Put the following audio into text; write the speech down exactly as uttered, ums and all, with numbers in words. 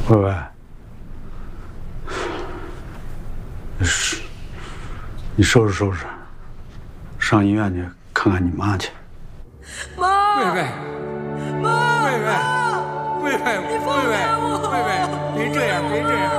薇薇，是，你收拾收拾，上医院去看看你妈去。 妈， 薇薇， 妈， 薇薇，薇薇，薇薇，薇薇，别这样，别这样。